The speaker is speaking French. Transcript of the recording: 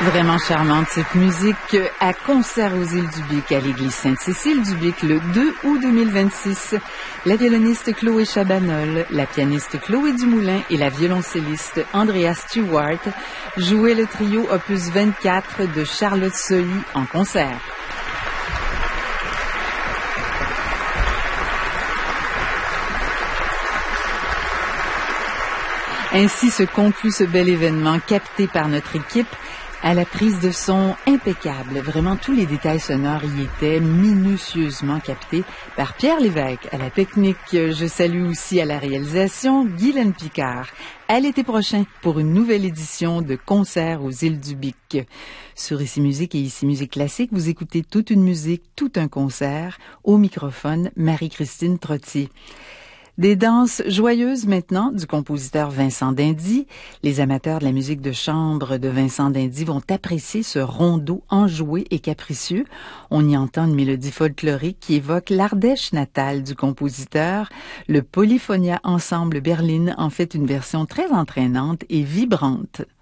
Vraiment charmante cette musique à concert aux îles du Bic à l'église Sainte-Cécile du Bic le 2 août 2026. La violoniste Chloé Chabanol, la pianiste Chloé Dumoulin et la violoncelliste Andrea Stewart jouaient le trio opus 24 de Charlotte Sohi en concert. Ainsi se conclut ce bel événement capté par notre équipe à la prise de son impeccable. Vraiment, tous les détails sonores y étaient minutieusement captés par Pierre Lévesque à la technique. Je salue aussi à la réalisation Guylaine Picard. À l'été prochain pour une nouvelle édition de Concert aux îles du Bic. Sur Ici Musique et Ici Musique Classique, vous écoutez toute une musique, tout un concert. Au microphone, Marie-Christine Trottier. Des danses joyeuses maintenant du compositeur Vincent d'Indy. Les amateurs de la musique de chambre de Vincent d'Indy vont apprécier ce rondo enjoué et capricieux. On y entend une mélodie folklorique qui évoque l'Ardèche natale du compositeur. Le Polyphonia Ensemble Berlin en fait une version très entraînante et vibrante.